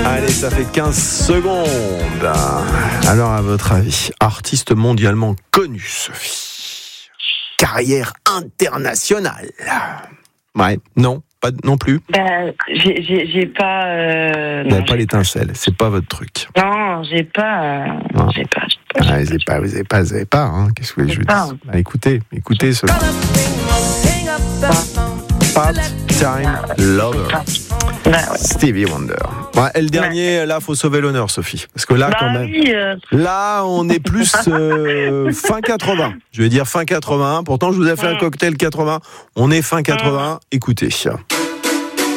Allez, ça fait 15 secondes. Alors, à votre avis, artiste mondialement connu, Sophie. Carrière internationale. Ouais, non, pas non plus. J'ai pas. Vous n'avez pas l'étincelle, c'est pas votre truc. Non, j'ai pas. Non. J'ai pas. Vous n'avez pas. Hein. Qu'est-ce que je vous dis ? Écoutez ce. Part-time lover. Stevie Wonder. Ouais, et le dernier, là, faut sauver l'honneur, Sophie. Parce que là, quand même. Oui, là, on est plus fin 80. Je vais dire fin 80. Pourtant, je vous ai fait un cocktail 80. On est fin 80. Écoutez.